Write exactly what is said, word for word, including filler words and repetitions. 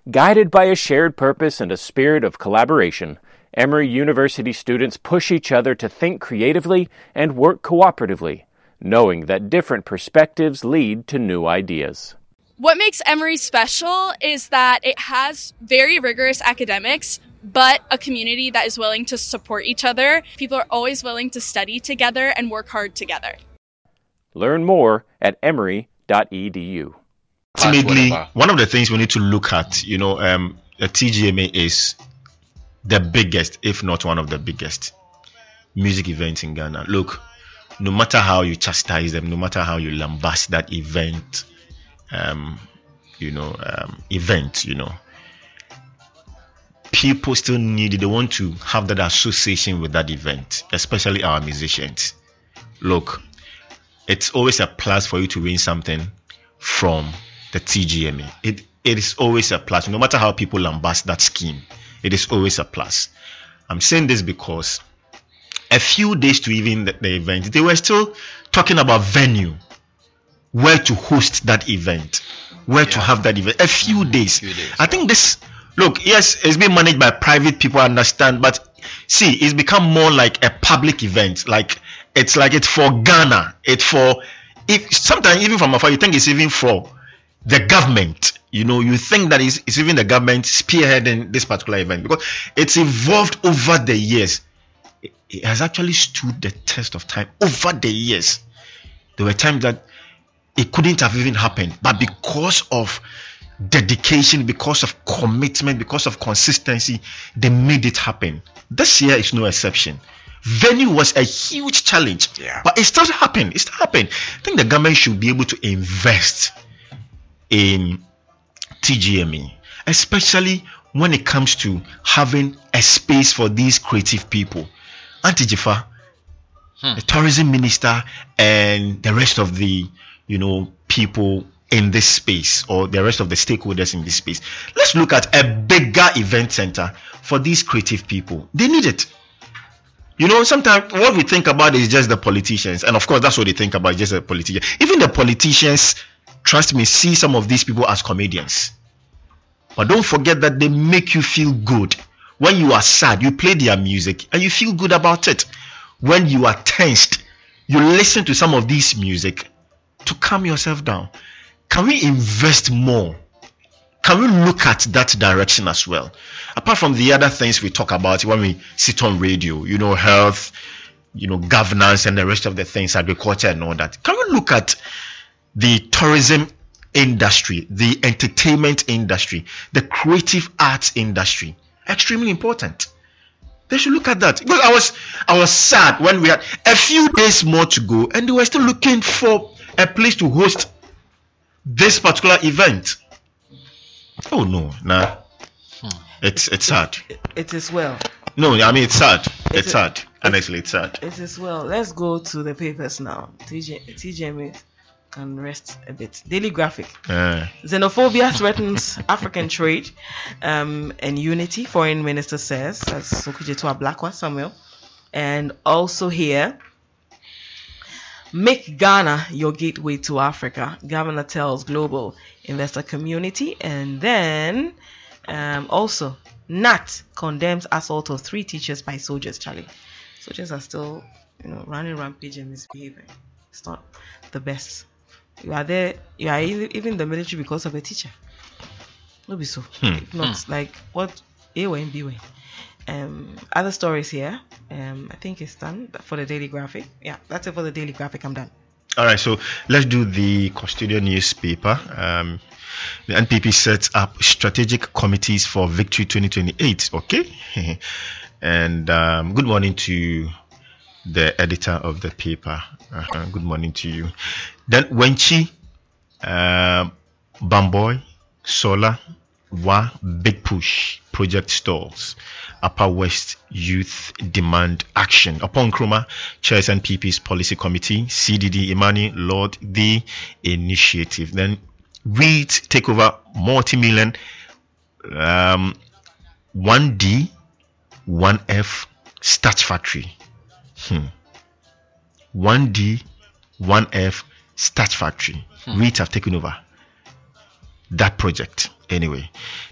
Guided by a shared purpose and a spirit of collaboration, Emory University students push each other to think creatively and work cooperatively, knowing that different perspectives lead to new ideas. What makes Emory special is that it has very rigorous academics, but a community that is willing to support each other. People are always willing to study together and work hard together. Learn more at emory dot e d u. Ultimately, one of the things we need to look at, you know, um, the T G M A is the biggest, if not one of the biggest, music events in Ghana. Look, no matter how you chastise them, no matter how you lambast that event, um, you know, um, event, you know, people still need it. They want to have that association with that event, especially our musicians. Look, it's always a plus for you to win something from the T G M A. It it is always a plus, no matter how people lambast that scheme. It is always a plus. I'm saying this because a few days to even the, the event, they were still talking about venue, where to host that event, where yeah. to have that event. A few days. A few days I yeah. think this. Look, yes, it's being managed by private people. I understand, but see, it's become more like a public event. Like it's like it's for Ghana. It's for if sometimes even from afar you think it's even for the government. You know, you think that it's, it's even the government spearheading this particular event because it's evolved over the years. It, it has actually stood the test of time over the years. There were times that it couldn't have even happened, but because of dedication, because of commitment, because of consistency, they made it happen. This year is no exception. Venue was a huge challenge, yeah. but it still happened. It still happened. I think the government should be able to invest in T G M A, especially when it comes to having a space for these creative people. Auntie Jifa, hmm. the tourism minister, and the rest of the, you know, people in this space, or the rest of the stakeholders in this space. Let's look at a bigger event center for these creative people. They need it. You know, sometimes what we think about is just the politicians, and of course that's what they think about, just the politicians. Even the politicians, trust me, see some of these people as comedians. But don't forget that they make you feel good. When you are sad, you play their music and you feel good about it. When you are tensed, you listen to some of these music to calm yourself down. Can we invest more? Can we look at that direction as well? Apart from the other things we talk about when we sit on radio, you know, health, you know, governance and the rest of the things, agriculture and all that. Can we look at the tourism industry, the entertainment industry, the creative arts industry? Extremely important. They should look at that. Because I was I was sad when we had a few days more to go and they were still looking for a place to host this particular event. Oh no, nah. Hmm. It's it's sad. It, it is well. No, I mean it's sad. It's, it's sad. A, Honestly, it's sad. It is well. Let's go to the papers now. T G M A can rest a bit. Daily Graphic. Uh. Xenophobia threatens African trade um, and unity, Foreign Minister says. That's Sokujetua Blakwa Samuel. And also here, make Ghana your gateway to Africa. Governor tells global investor community. And then um, also, N A T condemns assault of three teachers by soldiers. Charlie, soldiers are still, you know, running rampage and misbehaving. It's not the best. You are there, you are even the military because of a teacher. No be so. Hmm. If not, hmm. like what A way and B way. Um, other stories here. Um, I think it's done for the Daily Graphic. Yeah, that's it for the Daily Graphic. I'm done. All right, so let's do the custodian newspaper. Um, the N P P sets up strategic committees for Victory twenty twenty-eight. Okay, and um, good morning to the editor of the paper. Uh-huh. Good morning to you. Then Wenchi, uh, Bamboy, Solar, Wa, Big Push, Project Stalls, Upper West Youth Demand Action. Upon Nkrumah chairs N P P's Policy Committee, C D D Imani Lord the initiative. Then Reed take over multi-million um, one D, one F starch factory. Hmm. one D, one F starch factory. Hmm. Reed have taken over that project anyway.